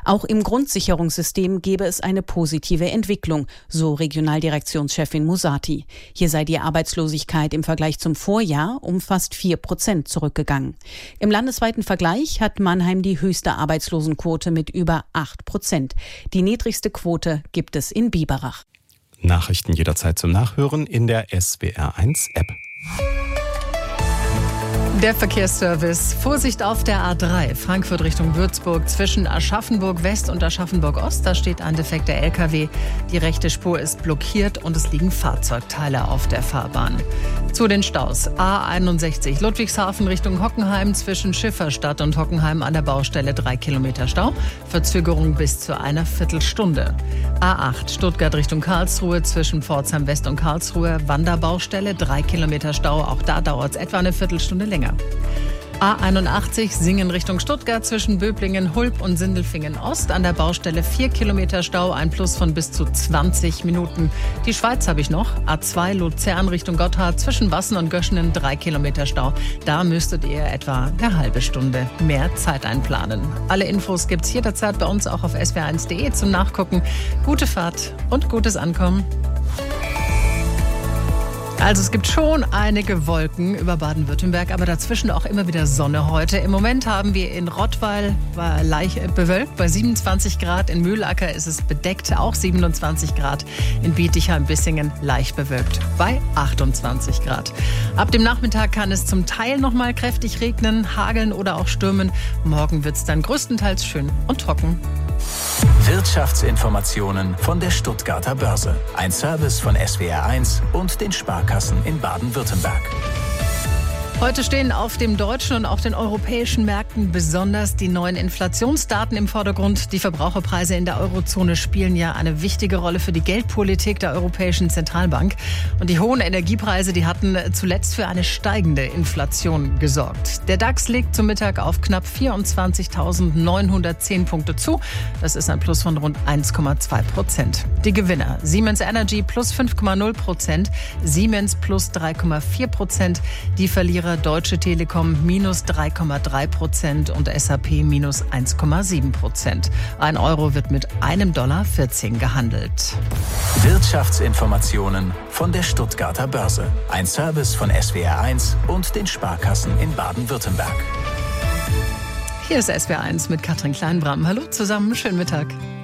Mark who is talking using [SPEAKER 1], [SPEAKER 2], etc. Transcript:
[SPEAKER 1] Auch im Grundsicherungssystem gebe es eine positive Entwicklung, so Regionaldirektionschefin Musati. Hier sei die Arbeitslosigkeit im Vergleich zum Vorjahr um fast 4% zurückgegangen. Im landesweiten Vergleich hat Mannheim die höchste Arbeitslosenquote mit über 8%. Die niedrigste Quote gibt es in Biberach.
[SPEAKER 2] Nachrichten jederzeit zum Nachhören in der SWR1-App.
[SPEAKER 3] Der Verkehrsservice. Vorsicht auf der A3, Frankfurt Richtung Würzburg, zwischen Aschaffenburg West und Aschaffenburg Ost. Da steht ein defekter LKW. Die rechte Spur ist blockiert und es liegen Fahrzeugteile auf der Fahrbahn. Zu den Staus. A61 Ludwigshafen Richtung Hockenheim, zwischen Schifferstadt und Hockenheim an der Baustelle 3 Kilometer Stau. Verzögerung bis zu einer Viertelstunde. A8 Stuttgart Richtung Karlsruhe, zwischen Pforzheim West und Karlsruhe, Wanderbaustelle 3 Kilometer Stau. Auch da dauert es etwa eine Viertelstunde länger. A81 Singen Richtung Stuttgart, zwischen Böblingen, Hulb und Sindelfingen Ost. An der Baustelle 4 Kilometer Stau, ein Plus von bis zu 20 Minuten. Die Schweiz habe ich noch. A2 Luzern Richtung Gotthard, zwischen Wassen und Göschenen 3 Kilometer Stau. Da müsstet ihr etwa eine halbe Stunde mehr Zeit einplanen. Alle Infos gibt es jederzeit bei uns auch auf swr1.de zum Nachgucken. Gute Fahrt und gutes Ankommen. Also es gibt schon einige Wolken über Baden-Württemberg, aber dazwischen auch immer wieder Sonne heute. Im Moment haben wir in Rottweil leicht bewölkt bei 27 Grad. In Mühlacker ist es bedeckt, auch 27 Grad. In Bietigheim-Bissingen leicht bewölkt bei 28 Grad. Ab dem Nachmittag kann es zum Teil noch mal kräftig regnen, hageln oder auch stürmen. Morgen wird es dann größtenteils schön und trocken.
[SPEAKER 4] Wirtschaftsinformationen von der Stuttgarter Börse. Ein Service von SWR1 und den Sparkassen in Baden-Württemberg.
[SPEAKER 3] Heute stehen auf dem deutschen und auch den europäischen Märkten besonders die neuen Inflationsdaten im Vordergrund. Die Verbraucherpreise in der Eurozone spielen ja eine wichtige Rolle für die Geldpolitik der Europäischen Zentralbank. Und die hohen Energiepreise, die hatten zuletzt für eine steigende Inflation gesorgt. Der DAX legt zum Mittag auf knapp 24.910 Punkte zu. Das ist ein Plus von rund 1,2%. Die Gewinner: Siemens Energy plus 5,0%, Siemens plus 3,4%, die Verlierer Deutsche Telekom minus 3,3% und SAP minus 1,7%. Ein Euro wird mit $1,14 gehandelt.
[SPEAKER 4] Wirtschaftsinformationen von der Stuttgarter Börse. Ein Service von SWR1 und den Sparkassen in Baden-Württemberg.
[SPEAKER 3] Hier ist SWR1 mit Katrin Kleinbram. Hallo zusammen, schönen Mittag.